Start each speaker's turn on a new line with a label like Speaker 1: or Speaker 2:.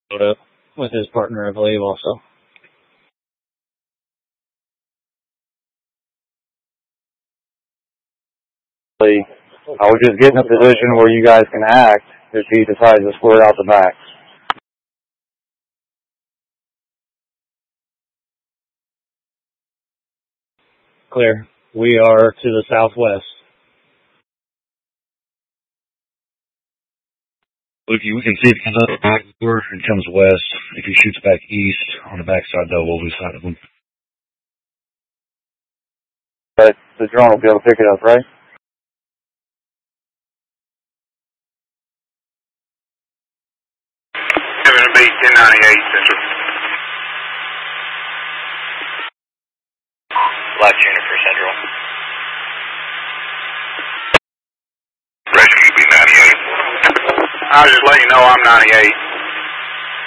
Speaker 1: showed up with his partner, I believe, also. I would just get in a position where you guys can act if he decides to squirt out the back. Clear. We are to the southwest.
Speaker 2: We can see if he comes up the back door and comes west. If he shoots back east on the backside, though, we'll lose sight of him.
Speaker 1: But the drone will be able to pick it up, right?
Speaker 3: Going to be 1098 Central.
Speaker 4: Black Juniper Central.
Speaker 3: Rescue be 98. I'll just let you know I'm 98.